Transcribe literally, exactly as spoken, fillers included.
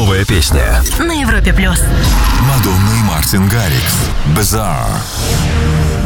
Новая песня на Европе плюс. Мадонна и Мартин Гаррикс. Bizarre.